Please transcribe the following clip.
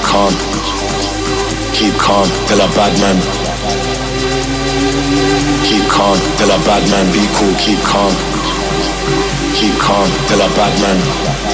calm, keep calm, till a bad man. Keep calm, till a bad man. Be cool, keep calm, till a bad man.